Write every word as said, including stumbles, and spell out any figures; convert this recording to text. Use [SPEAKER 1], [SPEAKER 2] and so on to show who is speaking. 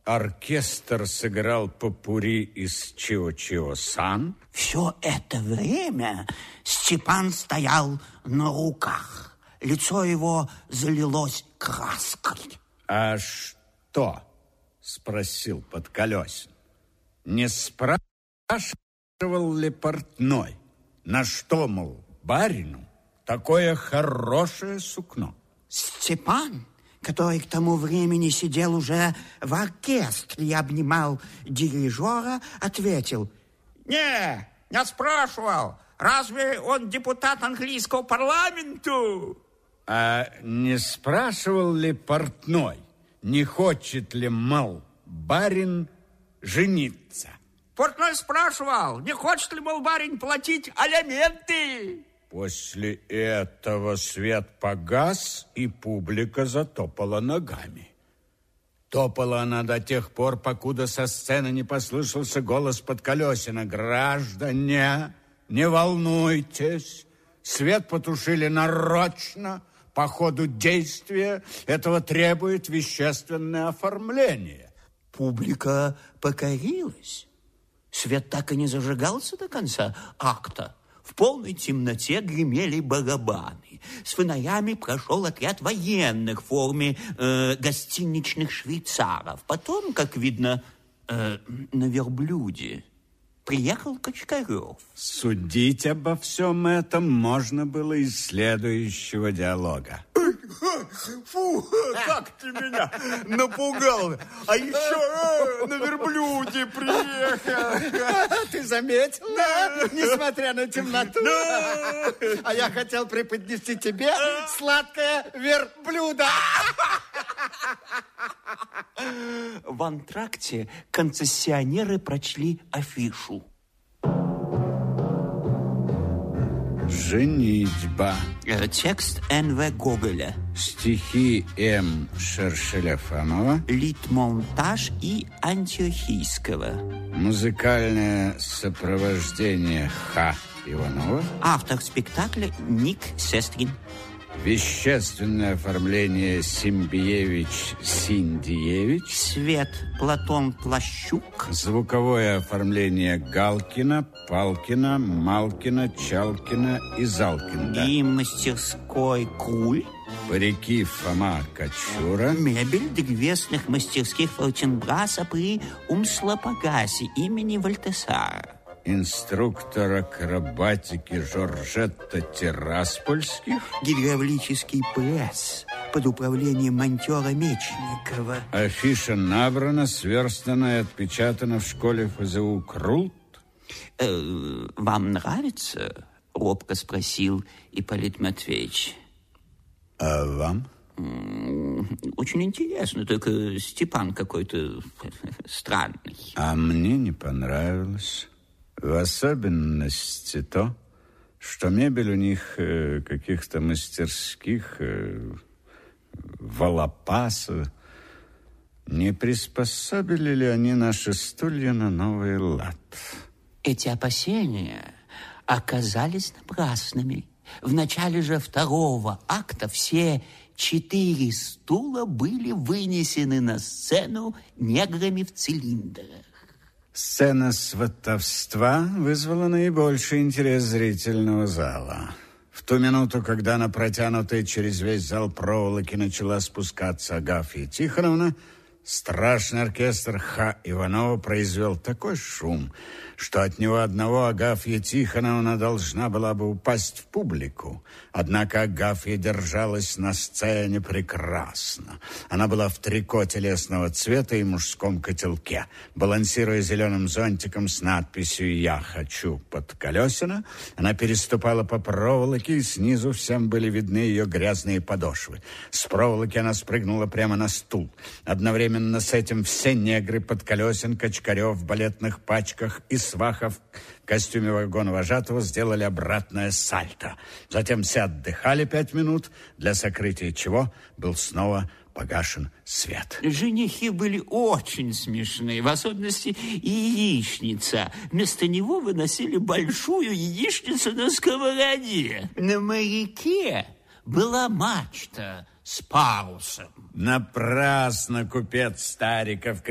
[SPEAKER 1] Оркестр сыграл попурри из «Чио-Чио-сан».
[SPEAKER 2] Все это время Степан стоял на руках. Лицо его залилось краской.
[SPEAKER 1] «А что?» – спросил Подколесин. «Не спрашивал ли портной, на что, мол, барину такое хорошее сукно?»
[SPEAKER 2] Степан, который к тому времени сидел уже в оркестре и обнимал дирижера, ответил: «Не, не спрашивал. Разве он депутат английского парламента?»
[SPEAKER 1] «А не спрашивал ли портной, не хочет ли, мол, барин жениться?»
[SPEAKER 2] Портной спрашивал, не хочет ли, мол, барин платить алименты.
[SPEAKER 1] После этого свет погас, и публика затопала ногами. Топала она до тех пор, покуда со сцены не послышался голос Подколесина: «Граждане, не волнуйтесь, свет потушили нарочно, по ходу действия этого требует вещественное оформление».
[SPEAKER 2] Публика покорилась. Свет так и не зажигался до конца акта. В полной темноте гремели барабаны. С фонарями прошел отряд военных в форме э, гостиничных швейцаров. Потом, как видно, э, на верблюде приехал Качкарев.
[SPEAKER 1] Судить обо всем этом можно было из следующего диалога.
[SPEAKER 3] Фу, как ты меня напугал. А еще на верблюде приехал.
[SPEAKER 4] Ты заметил, да? Несмотря на темноту. А я хотел преподнести тебе сладкое верблюдо.
[SPEAKER 2] В антракте концессионеры прочли афишу.
[SPEAKER 1] «Женитьба».
[SPEAKER 2] Текст Н В Гоголя.
[SPEAKER 1] Стихи М. Шершеляфанова.
[SPEAKER 2] Литмонтаж И. Антиохийского.
[SPEAKER 1] Музыкальное сопровождение Х. Иванова.
[SPEAKER 2] Автор спектакля Ник Сестрин.
[SPEAKER 1] Вещественное оформление Симбиевич Синдиевич.
[SPEAKER 2] Свет Платон Плащук.
[SPEAKER 1] Звуковое оформление Галкина, Палкина, Малкина, Чалкина и Залкина.
[SPEAKER 2] И мастерской Круль.
[SPEAKER 1] Парики Фома Кочура.
[SPEAKER 2] Мебель древесных мастерских Фортенбраса при Умслопогасе имени Вальтесара.
[SPEAKER 1] Инструктор акробатики Жоржетта Тираспольских.
[SPEAKER 2] Гидравлический пресс под управлением монтера Мечникова.
[SPEAKER 1] Афиша набрана, сверстана и отпечатана в школе Ф З У Крут.
[SPEAKER 2] Э, «Вам нравится?» — робко спросил Ипполит Матвеевич.
[SPEAKER 1] А вам?
[SPEAKER 2] Очень интересно, только Степан какой-то странный.
[SPEAKER 1] А мне не понравилось. В особенности то, что мебель у них э, каких-то мастерских э, волопаса. Не приспособили ли они наши стулья на новый лад?
[SPEAKER 2] Эти опасения оказались напрасными. В начале же второго акта все четыре стула были вынесены на сцену неграми в цилиндрах.
[SPEAKER 1] Сцена сватовства вызвала наибольший интерес зрительного зала. В ту минуту, когда на протянутой через весь зал проволоки начала спускаться Агафья Тихоновна, страшный оркестр Х. Иванова произвел такой шум, что от него одного Агафья Тихоновна должна была бы упасть в публику. Однако Агафья держалась на сцене прекрасно. Она была в трико телесного цвета и мужском котелке. Балансируя зеленым зонтиком с надписью «Я хочу Подколесина», она переступала по проволоке, и снизу всем были видны ее грязные подошвы. С проволоки она спрыгнула прямо на стул. Одновременно с этим все негры Подколесин, Качкарев в балетных пачках и Свахов в костюме вагона-вожатого сделали обратное сальто. Затем все отдыхали пять минут, для сокрытия чего был снова погашен свет.
[SPEAKER 2] Женихи были очень смешные, в особенности яичница. Вместо него выносили большую яичницу на сковороде. На маяке была мачта с парусом.
[SPEAKER 1] Напрасно купец Стариков